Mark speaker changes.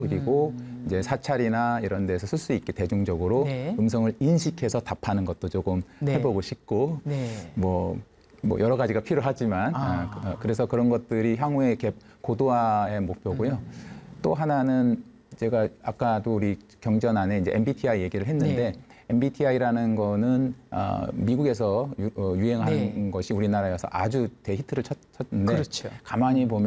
Speaker 1: 그리고 이제 사찰이나 이런 데서 쓸 수 있게 대중적으로
Speaker 2: 네.
Speaker 1: 음성을 인식해서 답하는 것도 조금
Speaker 2: 네.
Speaker 1: 해보고 싶고
Speaker 2: 네.
Speaker 1: 뭐 여러 가지가 필요하지만 그래서 그런 것들이 향후의 고도화의 목표고요. 또 하나는 제가 아까도 우리 경전안에 이제 MBTI 얘기를 했는데
Speaker 2: 네.
Speaker 1: MBTI라는 거는 미국에서 유행하는
Speaker 2: 네.
Speaker 1: 것이 우리나라에서 아주 대히트를 쳤는데
Speaker 2: 그렇죠.
Speaker 1: 가만히 보면